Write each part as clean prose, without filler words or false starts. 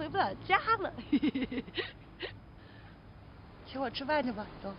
房子家了。请我吃饭去吧，走。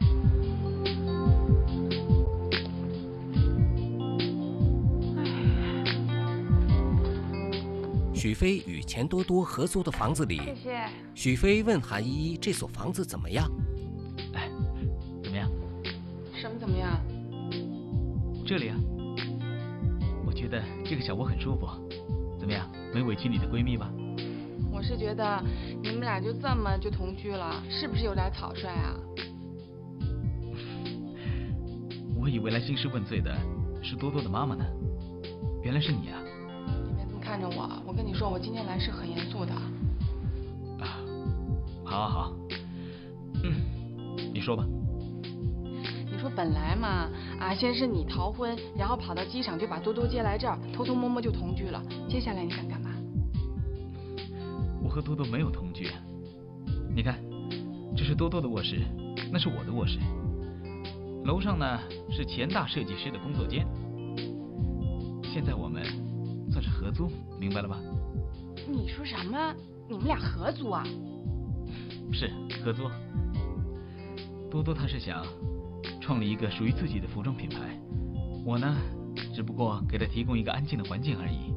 许飞与钱多多合租的房子里， 谢谢。 许飞问韩依依这所房子怎么样？ 哎，怎么样？ 什么怎么样？ 这里啊，我觉得这个小窝很舒服。怎么样？没委屈你的闺蜜吧？ 我是觉得你们俩就这么就同居了，是不是有点草率啊？ 我以为来兴师问罪的是多多的妈妈呢，原来是你啊！ 你别这么看着我，我跟你说，我今天来是很严肃的。 啊，好，你说吧。 你说本来嘛，先是你逃婚，然后跑到机场就把多多接来这儿，偷偷摸摸就同居了。接下来你想干嘛？ 我和多多没有同居，你看，这是多多的卧室，那是我的卧室。楼上呢是钱大设计师的工作间。现在我们算是合租，明白了吧？ 你说什么？你们俩合租啊？ 是合租。多多他是想创立一个属于自己的服装品牌，我呢，只不过给他提供一个安静的环境而已，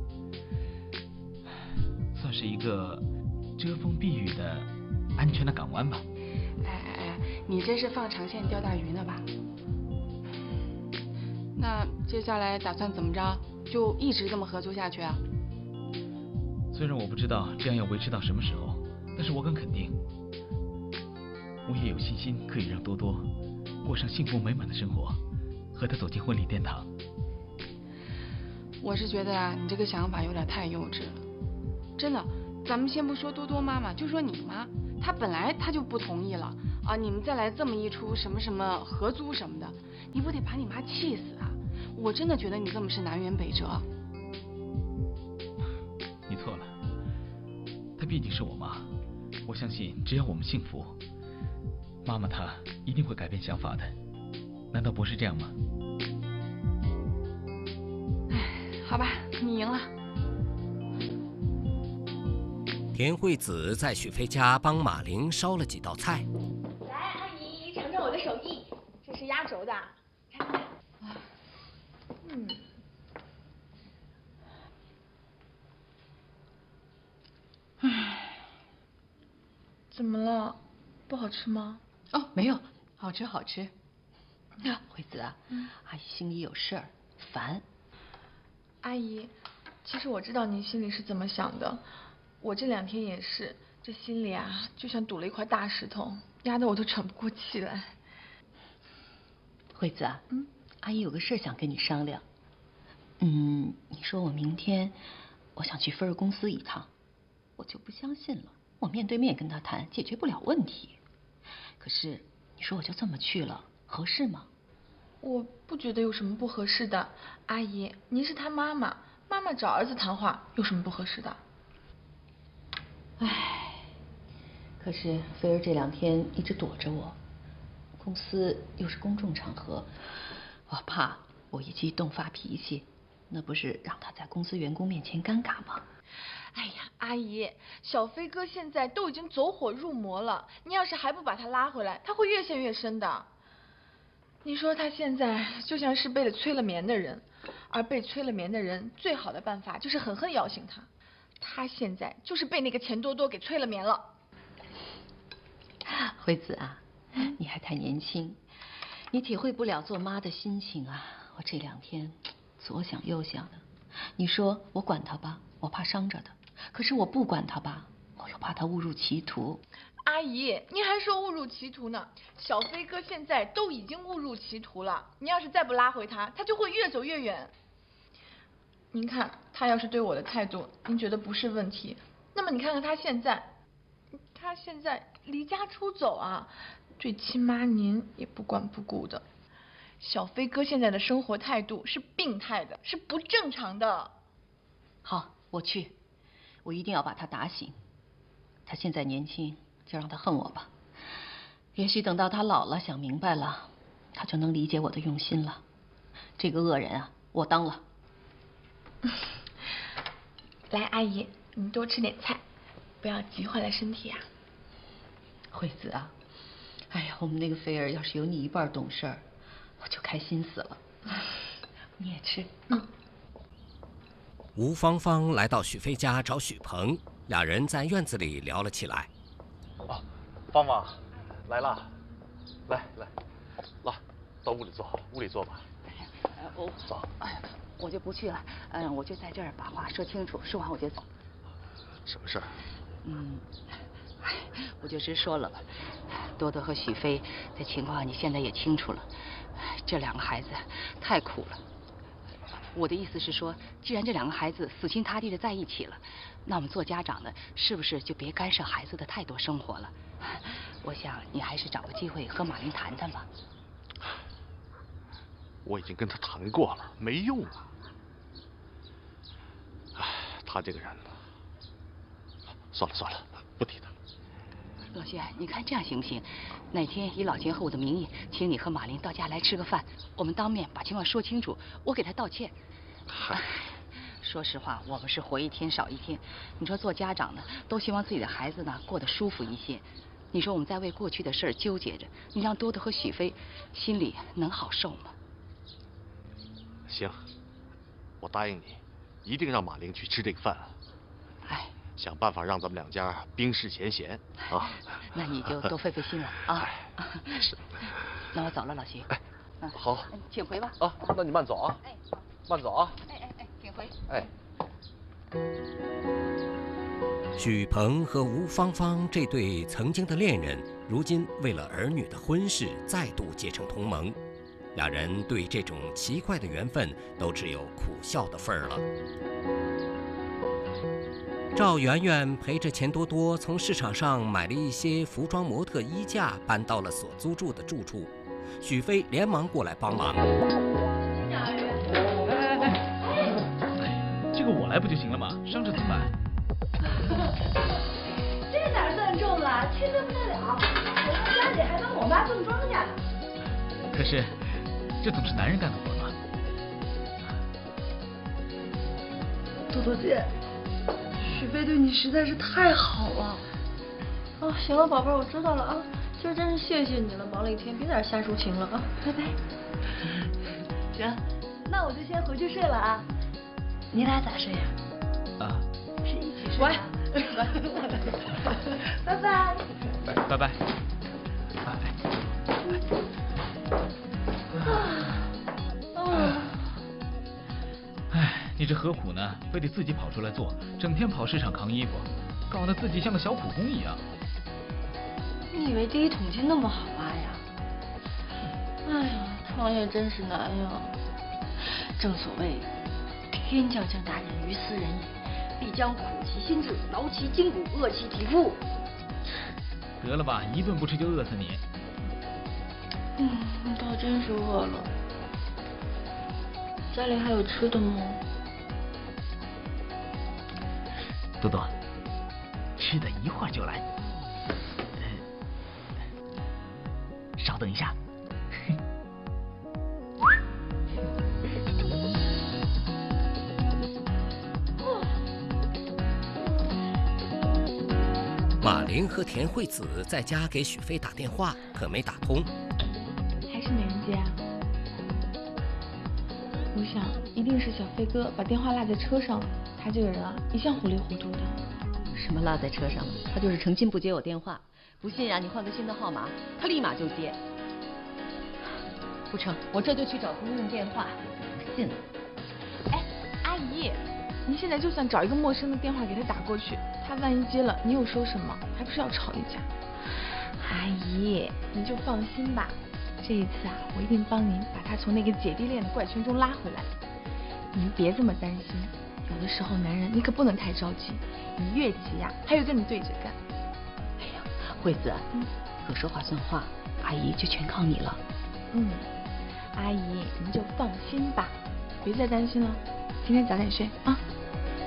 算是一个遮风避雨的安全的港湾吧。 哎，你这是放长线钓大鱼呢吧？那接下来打算怎么着？就一直这么合租下去啊？ 虽然我不知道这样要维持到什么时候，但是我敢肯定，我也有信心可以让多多过上幸福美满的生活，和他走进婚礼殿堂。 我是觉得啊，你这个想法有点太幼稚了。真的，咱们先不说多多妈妈，就说你妈，她本来她就不同意了啊！你们再来这么一出什么什么合租什么的，你不得把你妈气死啊！我真的觉得你这么是南辕北辙。 你错了，她毕竟是我妈，我相信只要我们幸福，妈妈她一定会改变想法的，难道不是这样吗？ 好吧，你赢了。 田惠子在许飞家帮马玲烧了几道菜。 来，阿姨尝尝我的手艺，这是压轴的，看看。 怎么了？不好吃吗？ 哦，没有，好吃好吃。惠子啊，阿姨心里有事儿，烦。 阿姨，其实我知道您心里是怎么想的，我这2天也是，这心里啊就像堵了一块大石头，压得我都喘不过气来。 惠子啊，阿姨有个事儿想跟你商量。你说我明天我想去菲儿公司一趟，我就不相信了，我面对面跟他谈解决不了问题。可是你说我就这么去了，合适吗？ 我不觉得有什么不合适的，阿姨，您是他妈妈，妈妈找儿子谈话有什么不合适的？ 唉，可是菲儿这2天一直躲着我，公司又是公众场合，我怕我一激动发脾气，那不是让他在公司员工面前尴尬吗？ 哎呀，阿姨，小飞哥现在都已经走火入魔了，你要是还不把他拉回来，他会越陷越深的。你说他现在就像是被催了眠的人，而被催了眠的人最好的办法就是狠狠摇醒他。他现在就是被那个钱多多给催了眠了。 惠子啊，你还太年轻，你体会不了做妈的心情啊。我这2天左想右想的，你说我管他吧，我怕伤着他；可是我不管他吧，我又怕他误入歧途。 阿姨，您还说误入歧途呢？小飞哥现在都已经误入歧途了，你要是再不拉回他，他就会越走越远。您看，他要是对我的态度，您觉得不是问题，那么你看看他现在离家出走啊，对亲妈您也不管不顾的。小飞哥现在的生活态度是病态的，是不正常的。 好，我去，我一定要把他打醒。他现在年轻，就让他恨我吧。也许等到他老了，想明白了，他就能理解我的用心了。这个恶人啊，我当了。 来，阿姨，你多吃点菜。 不要急坏了身体呀。 惠子啊，哎呀，我们那个菲儿要是有你一半懂事儿，我就开心死了。你也吃。 吴芳芳来到许飞家找许鹏，俩人在院子里聊了起来。 芳芳，来了，来，到屋里坐吧。走。 哎呀，我就不去了，我就在这儿把话说清楚，说完我就走。 什么事儿？ 我就直说了吧，多多和许飞的情况你现在也清楚了，这两个孩子太苦了。我的意思是说，既然这两个孩子死心塌地的在一起了，那我们做家长的是不是就别干涉孩子的太多生活了？我想你还是找个机会和马林谈谈吧。 我已经跟他谈过了，没用啊。他这个人呢，算了，不提他了。 老薛，你看这样行不行？哪天以老钱和我的名义，请你和马林到家来吃个饭，我们当面把情况说清楚，我给他道歉。说实话，我们是活一天少一天。你说做家长的都希望自己的孩子呢过得舒服一些。你说我们在为过去的事儿纠结着，你让多多和许飞心里能好受吗？ 行，我答应你，一定让马玲去吃这个饭。想办法让咱们两家冰释前嫌啊！ 那你就多费费心了啊！ 是。 那我走了，老徐。 好。 请回吧。 啊，那你慢走啊。慢走啊。 请回。 许鹏和吴芳芳这对曾经的恋人，如今为了儿女的婚事再度结成同盟，两人对这种奇怪的缘分都只有苦笑的份儿了。赵媛媛陪着钱多多从市场上买了一些服装模特衣架，搬到了所租住的住处。许飞连忙过来帮忙。 这个我来不就行了吗？伤着怎么办？ 这哪算重了，轻得不得了。我们家姐还帮我妈种庄稼呢。 可是，这总是男人干的活嘛。 多多姐。许飞对你实在是太好了。行了，宝贝儿，我知道了啊。今儿真是谢谢你了，忙了一天，别在这瞎抒情了啊。拜拜。行，那我就先回去睡了啊。你俩咋睡呀？是一起睡。喂。拜拜。 拜拜。你这何苦呢？非得自己跑出来做，整天跑市场扛衣服，搞得自己像个小苦工一样。 你以为第一桶金那么好挖呀？哎呀，创业真是难呀。正所谓，天将降大任于斯人也，必将苦其心志，劳其筋骨，饿其体肤。 得了吧，一顿不吃就饿死你。 我倒真是饿了。家里还有吃的吗？ 多多，吃的一会儿就来。稍等一下。 马玲和田惠子在家给许飞打电话，可没打通。 还是没人接啊？我想一定是小飞哥把电话落在车上了。他这个人啊，一向糊里糊涂的。 什么落在车上了？他就是诚心不接我电话。不信啊，你换个新的号码，他立马就接。不成，我这就去找公用电话。不信了。 阿姨，您现在就算找一个陌生的电话给他打过去，他万一接了，你又说什么？还不是要吵一架？阿姨，你就放心吧，这一次啊，我一定帮您把他从那个姐弟恋的怪圈中拉回来。您别这么担心。有的时候男人你可不能太着急，你越急呀，他越跟你对着干。 哎呀，惠子，可说话算话，阿姨就全靠你了。 阿姨您就放心吧，别再担心了。今天早点睡啊。